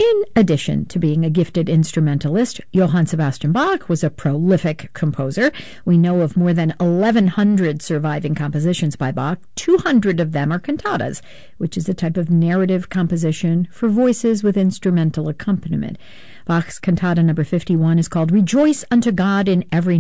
In addition to being a gifted instrumentalist, Johann Sebastian Bach was a prolific composer. We know of more than 1,100 surviving compositions by Bach. 200 of them are cantatas, which is a type of narrative composition for voices with instrumental accompaniment. Bach's cantata number 51 is called Rejoice unto God in Every